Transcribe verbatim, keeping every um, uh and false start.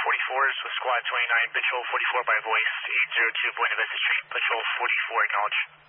forty-fours with Squad twenty-nine, Patrol forty-four by voice, eight zero two Buena Vista Street, Patrol forty-four, acknowledge.